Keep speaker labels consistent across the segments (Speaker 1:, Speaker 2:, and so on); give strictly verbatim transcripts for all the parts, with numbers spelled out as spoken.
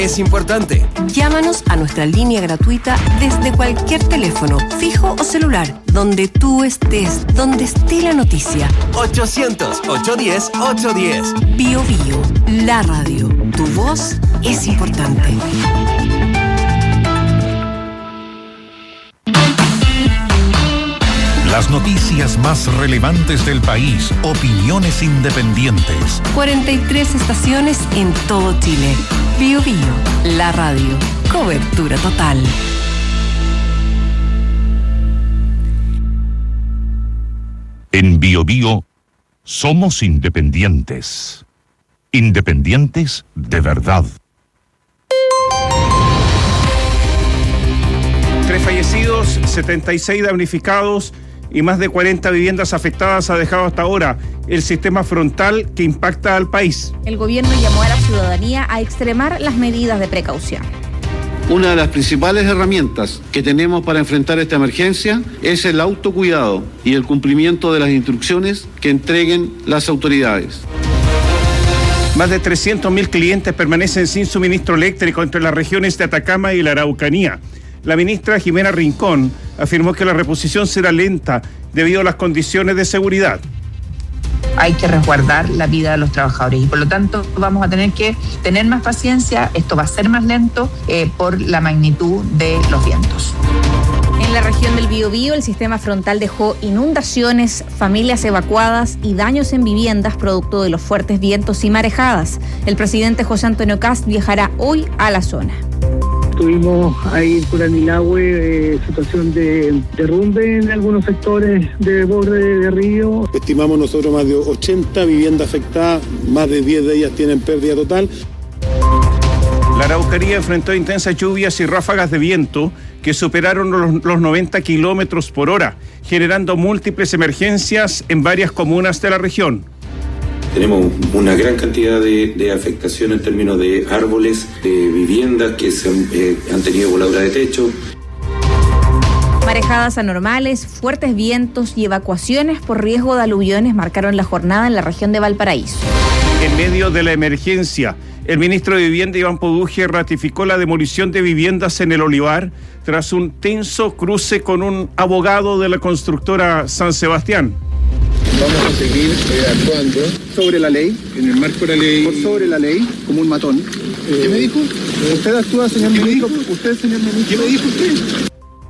Speaker 1: es importante.
Speaker 2: Llámanos a nuestra línea gratuita desde cualquier teléfono, fijo o celular, donde tú estés, donde esté la noticia.
Speaker 1: ochocientos, ochocientos diez, ochocientos diez.
Speaker 2: Bio Bio, la radio. Tu voz es importante.
Speaker 3: Las noticias más relevantes del país, opiniones independientes.
Speaker 2: cuarenta y tres estaciones en todo Chile. Bio Bio, la radio. Cobertura total.
Speaker 3: En Bio Bio somos independientes. Independientes de verdad.
Speaker 4: Tres fallecidos, setenta y seis damnificados y más de cuarenta viviendas afectadas ha dejado hasta ahora el sistema frontal que impacta al país.
Speaker 5: El gobierno llamó a la ciudadanía a extremar las medidas de precaución.
Speaker 6: Una de las principales herramientas que tenemos para enfrentar esta emergencia es el autocuidado y el cumplimiento de las instrucciones que entreguen las autoridades.
Speaker 4: Más de trescientos mil clientes permanecen sin suministro eléctrico entre las regiones de Atacama y la Araucanía. La ministra Jimena Rincón afirmó que la reposición será lenta debido a las condiciones de seguridad.
Speaker 7: Hay que resguardar la vida de los trabajadores y por lo tanto vamos a tener que tener más paciencia. Esto va a ser más lento eh, por la magnitud de los vientos.
Speaker 5: En la región del Biobío, el sistema frontal dejó inundaciones, familias evacuadas y daños en viviendas producto de los fuertes vientos y marejadas. El presidente José Antonio Kast viajará hoy a la zona.
Speaker 8: Tuvimos ahí en Curanilahue eh, situación de derrumbe en algunos sectores de borde de río.
Speaker 9: Estimamos nosotros más de ochenta viviendas afectadas, más de diez de ellas tienen pérdida total.
Speaker 4: La Araucanía enfrentó intensas lluvias y ráfagas de viento que superaron los, los noventa kilómetros por hora, generando múltiples emergencias en varias comunas de la región.
Speaker 10: Tenemos una gran cantidad de, de afectación en términos de árboles, de viviendas que se han, eh, han tenido voladura de techo.
Speaker 5: Marejadas anormales, fuertes vientos y evacuaciones por riesgo de aluviones marcaron la jornada en la región de Valparaíso.
Speaker 4: En medio de la emergencia, el ministro de Vivienda, Iván Poduje, ratificó la demolición de viviendas en el Olivar tras un tenso cruce con un abogado de la constructora San Sebastián.
Speaker 11: Vamos a seguir eh, actuando sobre la ley, en el marco de la ley, por sobre la ley, como un matón. Eh, ¿Qué me dijo? Usted actúa, señor ministro. Usted, señor ministro. ¿Qué me dijo usted?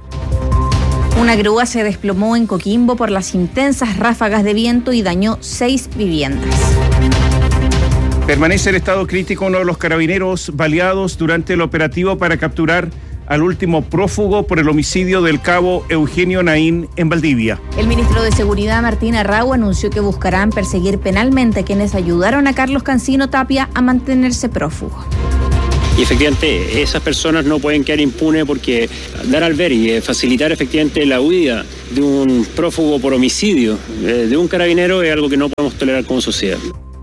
Speaker 5: Una grúa se desplomó en Coquimbo por las intensas ráfagas de viento y dañó seis viviendas.
Speaker 4: Permanece en estado crítico uno de los carabineros baleados durante el operativo para capturar al último prófugo por el homicidio del cabo Eugenio Naín en Valdivia.
Speaker 5: El ministro de Seguridad, Martín Arrau, anunció que buscarán perseguir penalmente a quienes ayudaron a Carlos Cancino Tapia a mantenerse prófugo.
Speaker 12: Y efectivamente esas personas no pueden quedar impunes porque dar al ver y facilitar efectivamente la huida de un prófugo por homicidio de un carabinero es algo que no podemos tolerar como sociedad.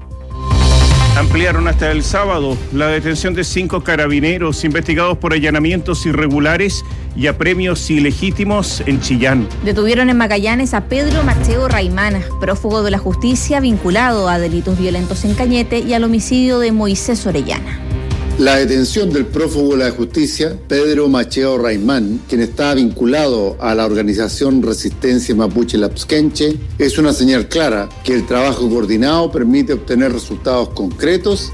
Speaker 4: Ampliaron hasta el sábado la detención de cinco carabineros investigados por allanamientos irregulares y apremios ilegítimos en Chillán.
Speaker 5: Detuvieron en Magallanes a Pedro Macheo Raimana, prófugo de la justicia vinculado a delitos violentos en Cañete y al homicidio de Moisés Orellana.
Speaker 13: La detención del prófugo de la justicia, Pedro Macheo Raimán, quien está vinculado a la organización Resistencia Mapuche Lapsquenche, es una señal clara que el trabajo coordinado permite obtener resultados concretos.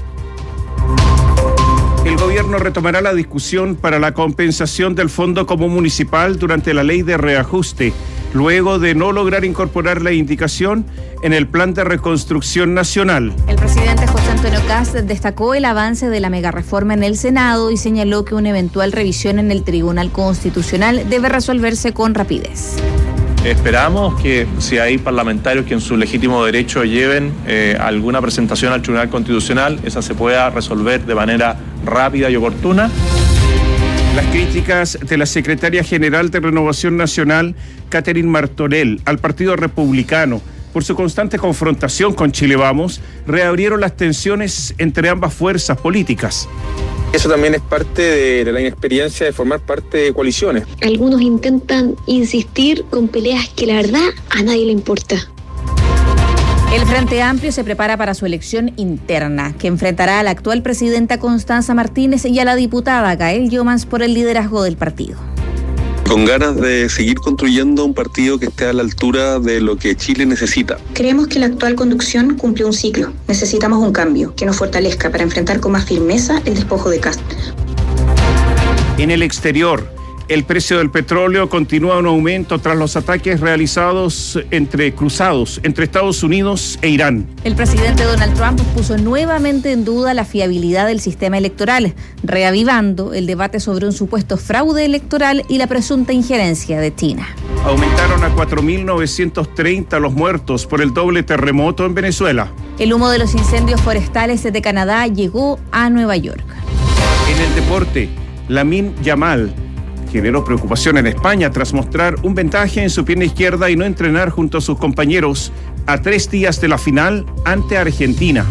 Speaker 4: El gobierno retomará la discusión para la compensación del Fondo Común Municipal durante la ley de reajuste, luego de no lograr incorporar la indicación en el Plan de Reconstrucción Nacional.
Speaker 5: El presidente José Antonio Kast destacó el avance de la megareforma en el Senado y señaló que una eventual revisión en el Tribunal Constitucional debe resolverse con rapidez.
Speaker 14: Esperamos que si hay parlamentarios que en su legítimo derecho lleven eh, alguna presentación al Tribunal Constitucional, esa se pueda resolver de manera rápida y oportuna.
Speaker 4: Las críticas de la secretaria general de Renovación Nacional, Catherine Martorell, al Partido Republicano por su constante confrontación con Chile Vamos, reabrieron las tensiones entre ambas fuerzas políticas.
Speaker 15: Eso también es parte de la inexperiencia de formar parte de coaliciones.
Speaker 16: Algunos intentan insistir con peleas que la verdad a nadie le importa.
Speaker 5: El Frente Amplio se prepara para su elección interna, que enfrentará a la actual presidenta Constanza Martínez y a la diputada Gael Llomans por el liderazgo del partido.
Speaker 16: Con ganas de seguir construyendo un partido que esté a la altura de lo que Chile necesita.
Speaker 17: Creemos que la actual conducción cumple un ciclo. Necesitamos un cambio que nos fortalezca para enfrentar con más firmeza el despojo de Kast.
Speaker 4: En el exterior, el precio del petróleo continúa en aumento tras los ataques realizados entre cruzados entre Estados Unidos e Irán.
Speaker 5: El presidente Donald Trump puso nuevamente en duda la fiabilidad del sistema electoral, reavivando el debate sobre un supuesto fraude electoral y la presunta injerencia de China.
Speaker 4: Aumentaron a cuatro mil novecientos treinta los muertos por el doble terremoto en Venezuela.
Speaker 5: El humo de los incendios forestales de Canadá llegó a Nueva York.
Speaker 4: En el deporte, Lamine Yamal generó preocupación en España tras mostrar un ventaje en su pierna izquierda y no entrenar junto a sus compañeros a tres días de la final ante Argentina.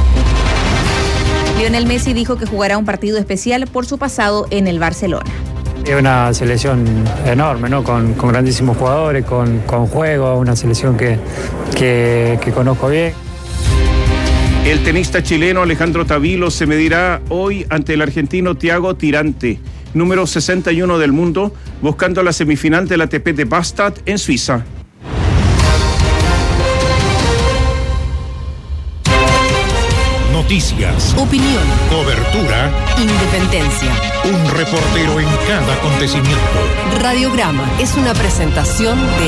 Speaker 5: Lionel Messi dijo que jugará un partido especial por su pasado en el Barcelona.
Speaker 18: Es una selección enorme, ¿no? Con, con grandísimos jugadores, con, con juego, una selección que, que, que conozco bien.
Speaker 4: El tenista chileno Alejandro Tavilo se medirá hoy ante el argentino Thiago Tirante, número sesenta y uno del mundo, buscando la semifinal del A T P de Bastad en Suiza.
Speaker 3: Noticias,
Speaker 2: opinión,
Speaker 3: cobertura,
Speaker 2: independencia.
Speaker 3: Un reportero en cada acontecimiento.
Speaker 2: Radiograma es una presentación de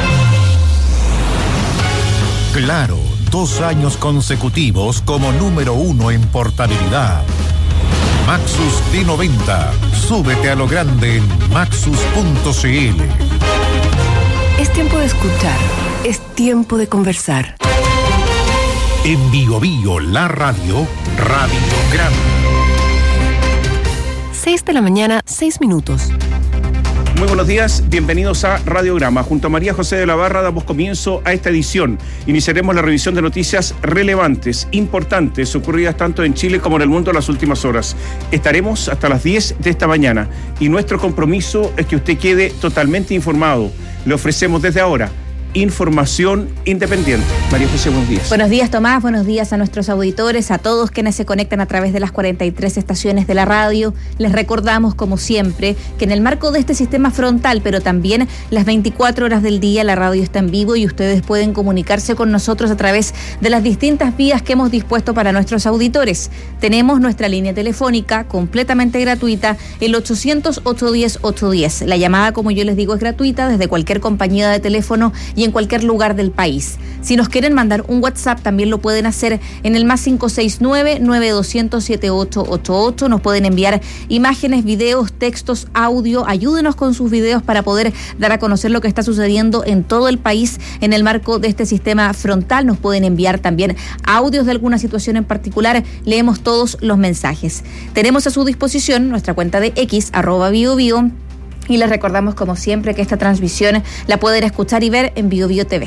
Speaker 3: Claro, dos años consecutivos como número uno en portabilidad. Maxus D noventa. Súbete a lo grande en maxus punto c l.
Speaker 2: Es tiempo de escuchar, es tiempo de conversar.
Speaker 3: En Bio Bio, la radio, Radiograma.
Speaker 2: seis de la mañana, seis minutos.
Speaker 4: Muy buenos días, bienvenidos a Radiograma. Junto a María José de la Barra damos comienzo a esta edición. Iniciaremos la revisión de noticias relevantes, importantes, ocurridas tanto en Chile como en el mundo en las últimas horas. Estaremos hasta las diez de esta mañana y nuestro compromiso es que usted quede totalmente informado. Le ofrecemos desde ahora información independiente. María José, buenos días.
Speaker 5: Buenos días, Tomás. Buenos días a nuestros auditores, a todos quienes se conectan a través de las cuarenta y tres estaciones de la radio. Les recordamos, como siempre, que en el marco de este sistema frontal, pero también las veinticuatro horas del día, la radio está en vivo y ustedes pueden comunicarse con nosotros a través de las distintas vías que hemos dispuesto para nuestros auditores. Tenemos nuestra línea telefónica completamente gratuita, el ochocientos, ochocientos diez, ochocientos diez. La llamada, como yo les digo, es gratuita desde cualquier compañía de teléfono y en cualquier lugar del país. Si nos quieren mandar un WhatsApp, también lo pueden hacer en el más cinco seis nueve, nueve dos cero cero, siete ocho ocho ocho. Nos pueden enviar imágenes, videos, textos, audio. Ayúdenos con sus videos para poder dar a conocer lo que está sucediendo en todo el país en el marco de este sistema frontal. Nos pueden enviar también audios de alguna situación en particular. Leemos todos los mensajes. Tenemos a su disposición nuestra cuenta de X, arroba Bio Bio. Y les recordamos, como siempre, que esta transmisión la pueden escuchar y ver en Bio Bio T V.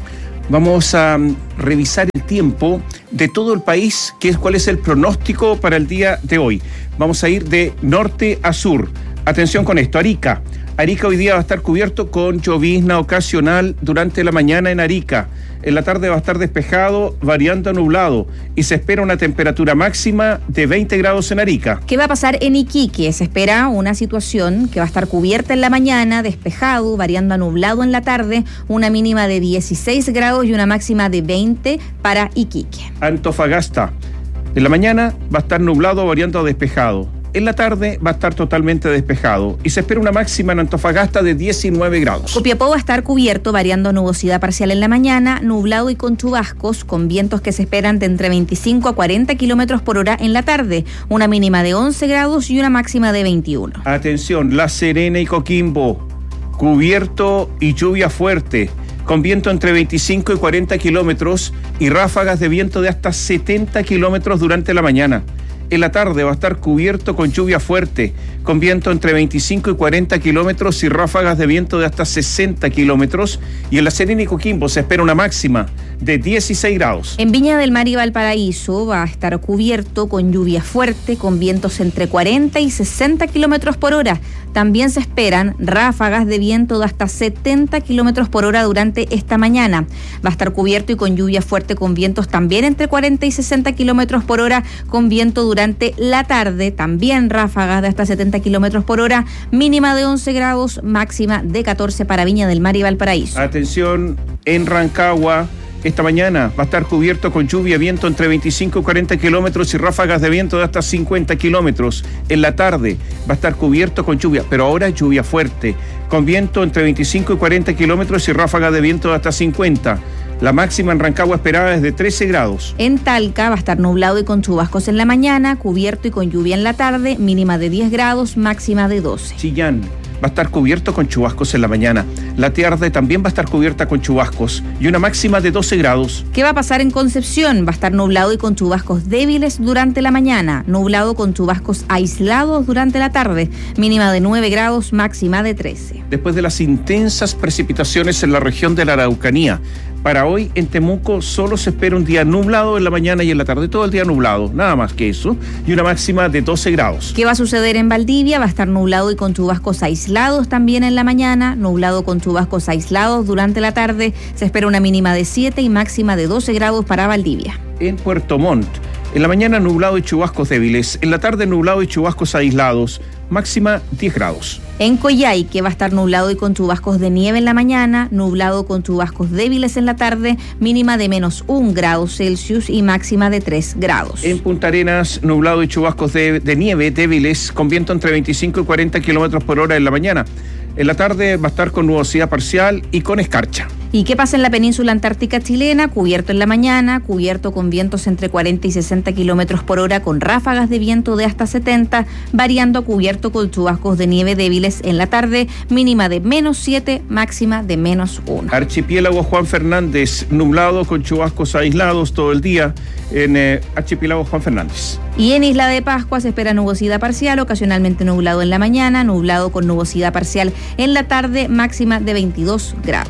Speaker 4: Vamos a revisar el tiempo de todo el país, que es cuál es el pronóstico para el día de hoy. Vamos a ir de norte a sur. Atención con esto, Arica. Arica hoy día va a estar cubierto con llovizna ocasional durante la mañana en Arica. En la tarde va a estar despejado, variando a nublado, y se espera una temperatura máxima de veinte grados en Arica.
Speaker 5: ¿Qué va a pasar en Iquique? Se espera una situación que va a estar cubierta en la mañana, despejado, variando a nublado en la tarde, una mínima de dieciséis grados y una máxima de veinte para Iquique.
Speaker 4: Antofagasta. En la mañana va a estar nublado, variando a despejado. En la tarde va a estar totalmente despejado y se espera una máxima en Antofagasta de diecinueve grados.
Speaker 5: Copiapó va a estar cubierto, variando nubosidad parcial en la mañana, nublado y con chubascos, con vientos que se esperan de entre veinticinco a cuarenta kilómetros por hora en la tarde, una mínima de once grados y una máxima de veintiuno.
Speaker 4: Atención, La Serena y Coquimbo, cubierto y lluvia fuerte, con viento entre veinticinco y cuarenta kilómetros y ráfagas de viento de hasta setenta kilómetros durante la mañana. En la tarde va a estar cubierto con lluvia fuerte, con viento entre veinticinco y cuarenta kilómetros y ráfagas de viento de hasta sesenta kilómetros. Y en La Serena y Coquimbo se espera una máxima de dieciséis grados.
Speaker 5: En Viña del Mar y Valparaíso va a estar cubierto con lluvia fuerte, con vientos entre cuarenta y sesenta kilómetros por hora. También se esperan ráfagas de viento de hasta setenta kilómetros por hora durante esta mañana. Va a estar cubierto y con lluvia fuerte, con vientos también entre cuarenta y sesenta kilómetros por hora, con viento durante la tarde, también ráfagas de hasta setenta kilómetros por hora, mínima de once grados, máxima de catorce para Viña del Mar y Valparaíso.
Speaker 4: Atención, en Rancagua, esta mañana va a estar cubierto con lluvia, viento entre veinticinco y cuarenta kilómetros y ráfagas de viento de hasta cincuenta kilómetros. En la tarde va a estar cubierto con lluvia, pero ahora lluvia fuerte, con viento entre veinticinco y cuarenta kilómetros y ráfagas de viento de hasta cincuenta. La máxima en Rancagua esperada es de trece grados.
Speaker 5: En Talca va a estar nublado y con chubascos en la mañana, cubierto y con lluvia en la tarde, mínima de diez grados, máxima de doce.
Speaker 4: Chillán va a estar cubierto con chubascos en la mañana. La tarde también va a estar cubierta con chubascos y una máxima de doce grados.
Speaker 5: ¿Qué va a pasar en Concepción? Va a estar nublado y con chubascos débiles durante la mañana, nublado con chubascos aislados durante la tarde, mínima de nueve grados, máxima de trece.
Speaker 4: Después de las intensas precipitaciones en la región de la Araucanía, para hoy en Temuco solo se espera un día nublado en la mañana y en la tarde, todo el día nublado, nada más que eso, y una máxima de doce grados.
Speaker 5: ¿Qué va a suceder en Valdivia? Va a estar nublado y con chubascos aislados también en la mañana, nublado con chubascos aislados durante la tarde, se espera una mínima de siete y máxima de doce grados para Valdivia.
Speaker 4: En Puerto Montt, en la mañana nublado y chubascos débiles, en la tarde nublado y chubascos aislados, máxima diez grados.
Speaker 5: En Coyhaique va a estar nublado y con chubascos de nieve en la mañana, nublado con chubascos débiles en la tarde, mínima de menos un grado Celsius y máxima de tres grados.
Speaker 4: En Punta Arenas, nublado y chubascos de, de nieve débiles, con viento entre veinticinco y cuarenta kilómetros por hora en la mañana. En la tarde va a estar con nubosidad parcial y con escarcha.
Speaker 5: ¿Y qué pasa en la península antártica chilena? Cubierto en la mañana, cubierto con vientos entre cuarenta y sesenta kilómetros por hora, con ráfagas de viento de hasta setenta, variando a cubierto con chubascos de nieve débiles en la tarde, mínima de menos siete, máxima de menos uno.
Speaker 4: Archipiélago Juan Fernández, nublado con chubascos aislados todo el día en eh, Archipiélago Juan Fernández.
Speaker 5: Y en Isla de Pascua se espera nubosidad parcial, ocasionalmente nublado en la mañana, nublado con nubosidad parcial en la tarde, máxima de veintidós grados.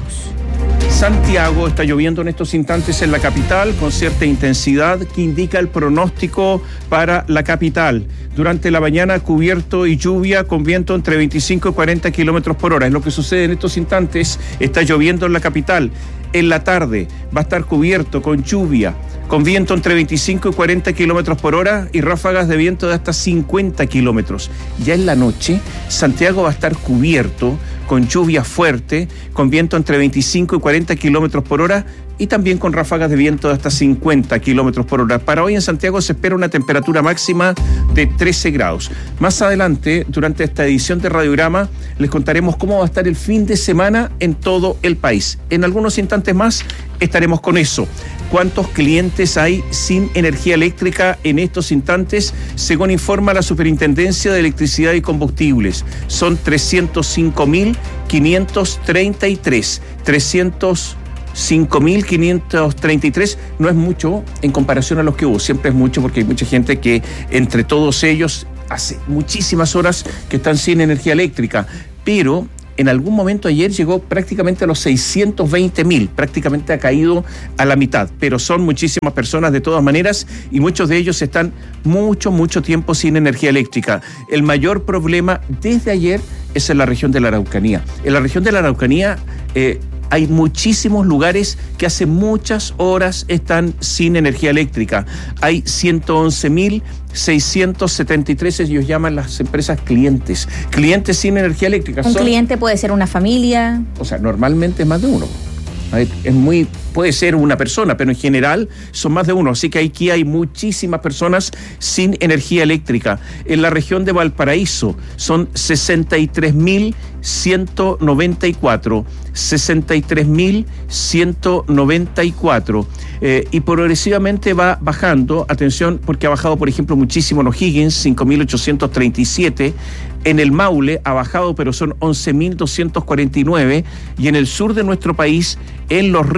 Speaker 4: Santiago, está lloviendo en estos instantes en la capital con cierta intensidad que indica el pronóstico para la capital. Durante la mañana cubierto y lluvia con viento entre veinticinco y cuarenta kilómetros por hora. Es lo que sucede en estos instantes, está lloviendo en la capital. En la tarde va a estar cubierto con lluvia, con viento entre veinticinco y cuarenta kilómetros por hora y ráfagas de viento de hasta cincuenta kilómetros. Ya en la noche, Santiago va a estar cubierto con lluvia fuerte, con viento entre veinticinco y cuarenta kilómetros por hora y también con ráfagas de viento de hasta cincuenta kilómetros por hora. Para hoy en Santiago se espera una temperatura máxima de trece grados. Más adelante, durante esta edición de Radiograma, les contaremos cómo va a estar el fin de semana en todo el país. En algunos instantes más estaremos con eso. ¿Cuántos clientes hay sin energía eléctrica en estos instantes? Según informa la Superintendencia de Electricidad y Combustibles, son trescientos cinco mil quinientos treinta y tres. trescientos cinco mil quinientos treinta y tres no es mucho en comparación a los que hubo, siempre es mucho porque hay mucha gente que entre todos ellos hace muchísimas horas que están sin energía eléctrica, pero en algún momento ayer llegó prácticamente a los seiscientos veinte mil, prácticamente ha caído a la mitad, pero son muchísimas personas de todas maneras y muchos de ellos están mucho, mucho tiempo sin energía eléctrica. El mayor problema desde ayer es en la región de la Araucanía. En la región de la Araucanía eh, hay muchísimos lugares que hace muchas horas están sin energía eléctrica. Hay ciento once mil seiscientos setenta y tres, ellos llaman las empresas clientes. Clientes sin energía eléctrica.
Speaker 5: Un
Speaker 4: son,
Speaker 5: cliente puede ser una familia.
Speaker 4: O sea, normalmente es más de uno. Es muy, puede ser una persona, pero en general son más de uno. Así que aquí hay muchísimas personas sin energía eléctrica. En la región de Valparaíso son sesenta y tres mil ciento noventa y cuatro. sesenta y tres mil ciento noventa y cuatro. Eh, y progresivamente va bajando, atención, porque ha bajado, por ejemplo, muchísimo en O'Higgins, cinco mil ochocientos treinta y siete. En el Maule ha bajado, pero son once mil doscientos cuarenta y nueve. Y en el sur de nuestro país, en Los Ríos,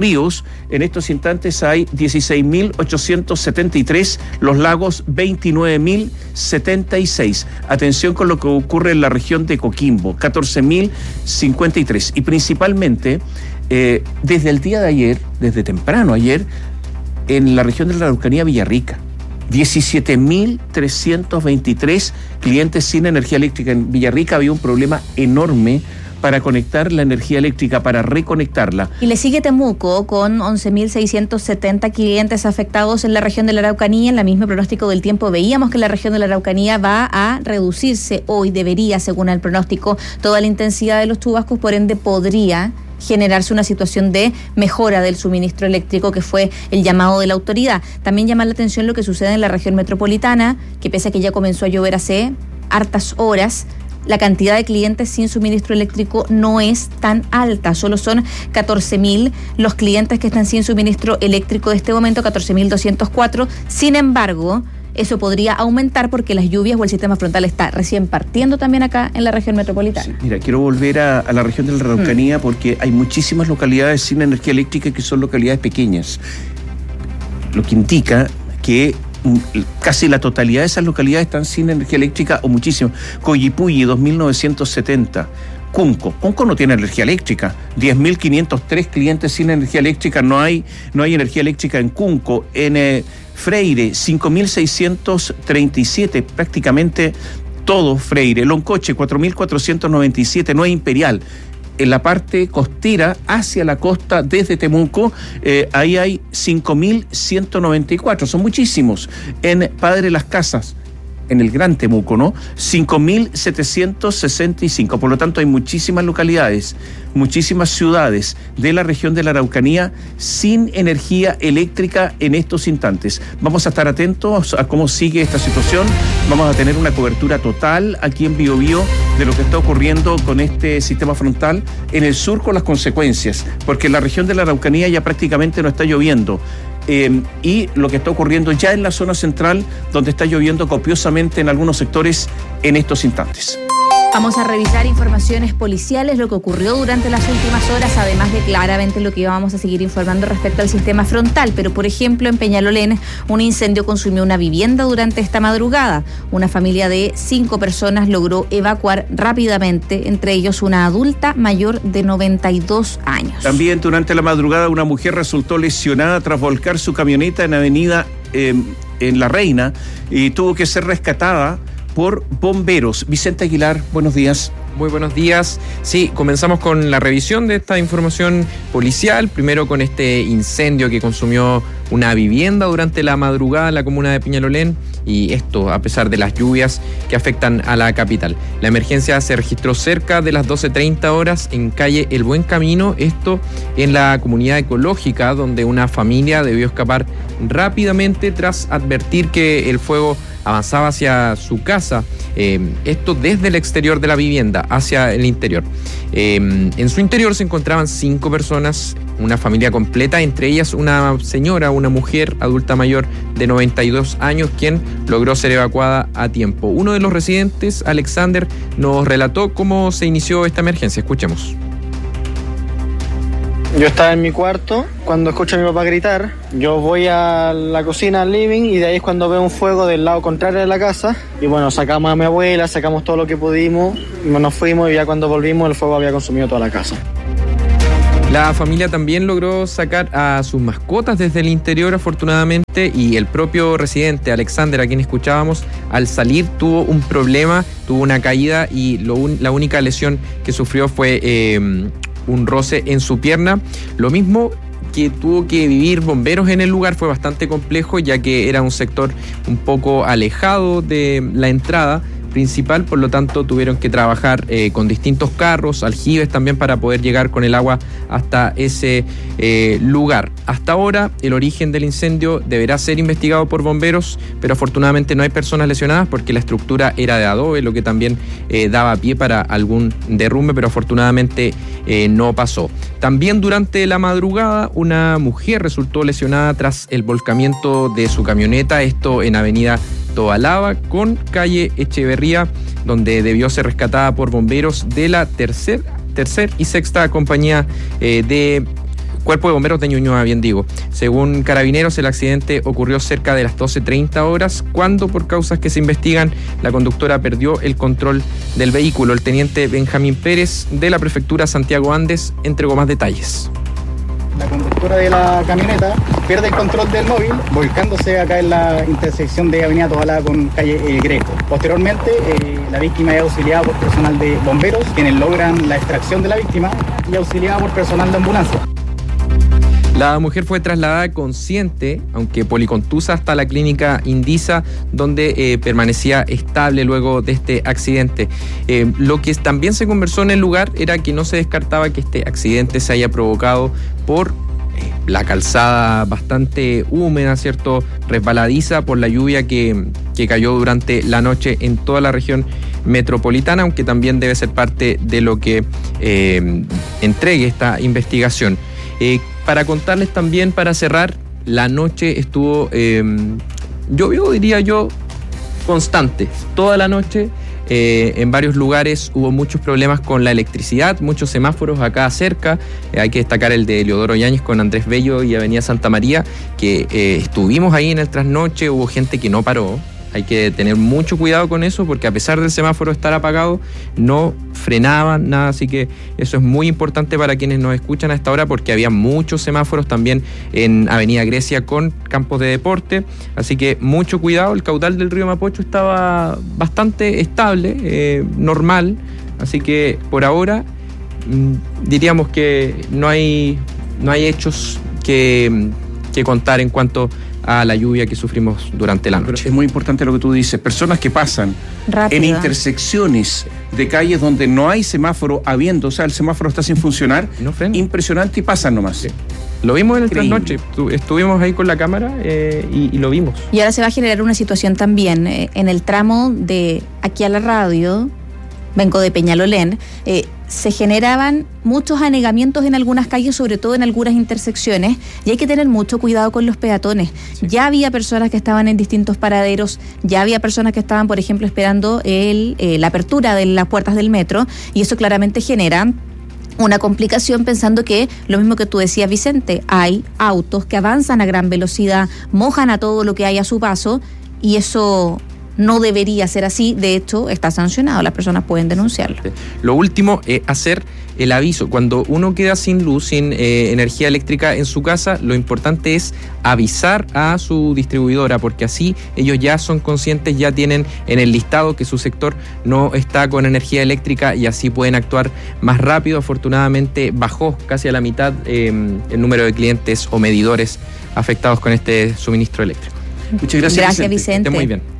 Speaker 4: En estos instantes hay dieciséis mil ochocientos setenta y tres, Los Lagos veintinueve mil setenta y seis. Atención con lo que ocurre en la región de Coquimbo, catorce mil cincuenta y tres. Y principalmente, eh, desde el día de ayer, desde temprano ayer, en la región de la Araucanía, Villarrica, diecisiete mil trescientos veintitrés clientes sin energía eléctrica. En Villarrica había un problema enorme para conectar la energía eléctrica, para reconectarla.
Speaker 5: Y le sigue Temuco con once mil seiscientos setenta clientes afectados en la región de la Araucanía. En la misma pronóstico del tiempo veíamos que la región de la Araucanía va a reducirse hoy, debería, según el pronóstico, toda la intensidad de los chubascos, por ende podría generarse una situación de mejora del suministro eléctrico, que fue el llamado de la autoridad. También llama la atención lo que sucede en la región metropolitana, que pese a que ya comenzó a llover hace hartas horas, la cantidad de clientes sin suministro eléctrico no es tan alta, solo son catorce mil los clientes que están sin suministro eléctrico de este momento, catorce mil doscientos cuatro. Sin embargo, eso podría aumentar porque las lluvias o el sistema frontal está recién partiendo también acá en la región metropolitana.
Speaker 4: Sí, mira, quiero volver a, a la región de la Araucanía mm. porque hay muchísimas localidades sin energía eléctrica que son localidades pequeñas, lo que indica que casi la totalidad de esas localidades están sin energía eléctrica o muchísimo. Coyipulli, dos mil novecientos setenta. Cunco. Cunco no tiene energía eléctrica. diez mil quinientos tres clientes sin energía eléctrica. No hay, no hay energía eléctrica en Cunco. En eh, Freire, cinco mil seiscientos treinta y siete, prácticamente todo Freire. Loncoche, cuatro mil cuatrocientos noventa y siete. No hay Imperial. En la parte costera hacia la costa desde Temuco, eh, ahí hay cinco mil ciento noventa y cuatro, son muchísimos. En Padre Las Casas, en el Gran Temuco, ¿no? cinco mil setecientos sesenta y cinco, por lo tanto hay muchísimas localidades, muchísimas ciudades de la región de la Araucanía sin energía eléctrica en estos instantes. Vamos a estar atentos a cómo sigue esta situación, vamos a tener una cobertura total aquí en Bío Bío de lo que está ocurriendo con este sistema frontal en el sur, con las consecuencias, porque en la región de la Araucanía ya prácticamente no está lloviendo. Eh, y lo que está ocurriendo ya en la zona central, donde está lloviendo copiosamente en algunos sectores en estos instantes.
Speaker 5: Vamos a revisar informaciones policiales, lo que ocurrió durante las últimas horas, además de claramente lo que íbamos a seguir informando respecto al sistema frontal. Pero, por ejemplo, en Peñalolén, un incendio consumió una vivienda durante esta madrugada. Una familia de cinco personas logró evacuar rápidamente, entre ellos una adulta mayor de noventa y dos años.
Speaker 4: También durante la madrugada una mujer resultó lesionada tras volcar su camioneta en avenida eh, en La Reina y tuvo que ser rescatada por bomberos. Vicente Aguilar, buenos días.
Speaker 19: Muy buenos días. Sí, comenzamos con la revisión de esta información policial, primero con este incendio que consumió una vivienda durante la madrugada en la comuna de Peñalolén, y esto a pesar de las lluvias que afectan a la capital. La emergencia se registró cerca de las doce treinta horas en calle El Buen Camino, esto en la comunidad ecológica, donde una familia debió escapar rápidamente tras advertir que el fuego avanzaba hacia su casa, eh, esto desde el exterior de la vivienda hacia el interior. Eh, en su interior se encontraban cinco personas, una familia completa, entre ellas una señora, una mujer adulta mayor de noventa y dos años, quien logró ser evacuada a tiempo. Uno de los residentes, Alexander, nos relató cómo se inició esta emergencia. Escuchemos.
Speaker 20: Yo estaba en mi cuarto cuando escucho a mi papá gritar. Yo voy a la cocina, al living, y de ahí es cuando veo un fuego del lado contrario de la casa. Y bueno, sacamos a mi abuela, sacamos todo lo que pudimos, nos fuimos, y ya cuando volvimos el fuego había consumido toda la casa.
Speaker 19: La familia también logró sacar a sus mascotas desde el interior, afortunadamente, y el propio residente, Alexander, a quien escuchábamos, al salir tuvo un problema, tuvo una caída, y lo un, la única lesión que sufrió fue eh, un roce en su pierna. Lo mismo que tuvo que vivir bomberos en el lugar, fue bastante complejo, ya que era un sector un poco alejado de la entrada principal, por lo tanto tuvieron que trabajar eh, con distintos carros, aljibes también, para poder llegar con el agua hasta ese eh, lugar. Hasta ahora el origen del incendio deberá ser investigado por bomberos, pero afortunadamente no hay personas lesionadas porque la estructura era de adobe, lo que también eh, daba pie para algún derrumbe, pero afortunadamente eh, no pasó. También durante la madrugada una mujer resultó lesionada tras el volcamiento de su camioneta, esto en avenida Tobalaba con calle Echeverría, donde debió ser rescatada por bomberos de la tercer, tercer y sexta compañía eh, de Cuerpo de Bomberos de Ñuñoa, bien digo. Según Carabineros, el accidente ocurrió cerca de las doce treinta horas, cuando por causas que se investigan, la conductora perdió el control del vehículo. El teniente Benjamín Pérez, de la Prefectura Santiago Andes, entregó más detalles.
Speaker 21: La conductora de la camioneta pierde el control del móvil, volcándose acá en la intersección de Avenida Tobalá con calle El Greco. Posteriormente, eh, la víctima es auxiliada por personal de bomberos, quienes logran la extracción de la víctima, y auxiliada por personal de ambulancia.
Speaker 19: La mujer fue trasladada consciente, aunque policontusa, hasta la clínica Indisa, donde eh, permanecía estable luego de este accidente. Eh, lo que también se conversó en el lugar era que no se descartaba que este accidente se haya provocado por eh, la calzada bastante húmeda, ¿cierto?, resbaladiza por la lluvia que, que cayó durante la noche en toda la región metropolitana, aunque también debe ser parte de lo que eh, entregue esta investigación. Eh, para contarles también, para cerrar, la noche estuvo, eh, llovió, diría yo, constante, toda la noche. Eh, en varios lugares hubo muchos problemas con la electricidad, muchos semáforos acá cerca. Eh, hay que destacar el de Leodoro Yáñez con Andrés Bello y Avenida Santa María, que eh, estuvimos ahí en el trasnoche, hubo gente que no paró. Hay que tener mucho cuidado con eso, porque a pesar del semáforo estar apagado, no frenaban nada, así que eso es muy importante para quienes nos escuchan a esta hora, porque había muchos semáforos también en Avenida Grecia con campos de deporte, así que mucho cuidado. El caudal del río Mapocho estaba bastante estable, eh, normal, así que por ahora mmm, diríamos que no hay, no hay hechos que, que contar en cuanto a la lluvia que sufrimos durante la noche.
Speaker 4: Pero es muy importante lo que tú dices, personas que pasan Rápido. en intersecciones de calles donde no hay semáforo habiendo, o sea, el semáforo está sin funcionar, no impresionante, y pasan nomás. Sí.
Speaker 19: Lo vimos en el trasnoche, estuvimos ahí con la cámara eh, y, y lo vimos.
Speaker 5: Y ahora se va a generar una situación también eh, en el tramo de aquí a la radio, vengo de Peñalolén, eh, se generaban muchos anegamientos en algunas calles, sobre todo en algunas intersecciones, y hay que tener mucho cuidado con los peatones. Sí. Ya había personas que estaban en distintos paraderos, ya había personas que estaban, por ejemplo, esperando el, eh, la apertura de las puertas del metro, y eso claramente genera una complicación, pensando que, lo mismo que tú decías, Vicente, hay autos que avanzan a gran velocidad, mojan a todo lo que hay a su paso, y eso no debería ser así. De hecho, está sancionado, las personas pueden denunciarlo.
Speaker 19: Lo último es hacer el aviso. Cuando uno queda sin luz, sin eh, energía eléctrica en su casa, lo importante es avisar a su distribuidora, porque así ellos ya son conscientes, ya tienen en el listado que su sector no está con energía eléctrica, y así pueden actuar más rápido. Afortunadamente bajó casi a la mitad eh, el número de clientes o medidores afectados con este suministro eléctrico.
Speaker 4: Muchas gracias,
Speaker 5: gracias Vicente. Vicente.
Speaker 19: Esté muy bien.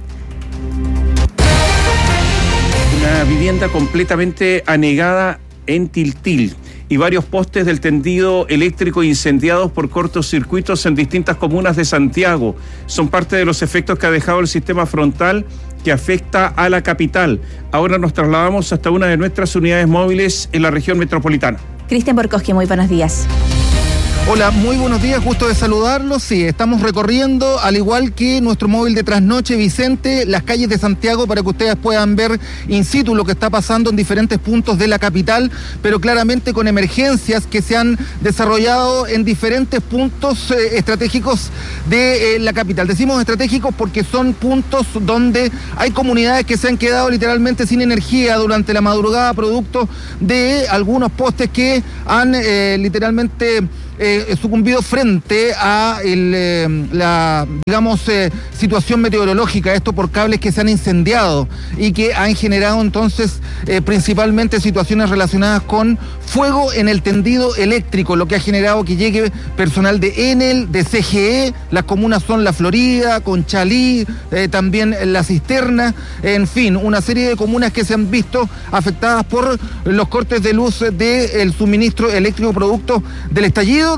Speaker 4: Una vivienda completamente anegada en Tiltil y varios postes del tendido eléctrico incendiados por cortocircuitos en distintas comunas de Santiago. Son parte de los efectos que ha dejado el sistema frontal que afecta a la capital. Ahora nos trasladamos hasta una de nuestras unidades móviles en la región metropolitana.
Speaker 5: Cristian Borkowski, muy buenos días.
Speaker 22: Hola, muy buenos días, gusto de saludarlos. Sí, estamos recorriendo, al igual que nuestro móvil de trasnoche, Vicente, las calles de Santiago, para que ustedes puedan ver in situ lo que está pasando en diferentes puntos de la capital, pero claramente con emergencias que se han desarrollado en diferentes puntos eh, estratégicos de eh, la capital. Decimos estratégicos porque son puntos donde hay comunidades que se han quedado literalmente sin energía durante la madrugada, producto de algunos postes que han eh, literalmente Eh, sucumbido frente a el, eh, la, digamos, eh, situación meteorológica, esto por cables que se han incendiado y que han generado entonces eh, principalmente situaciones relacionadas con fuego en el tendido eléctrico, lo que ha generado que llegue personal de Enel, de C G E, las comunas son La Florida, Conchalí, eh, también La Cisterna, en fin, una serie de comunas que se han visto afectadas por los cortes de luz del suministro eléctrico producto del estallido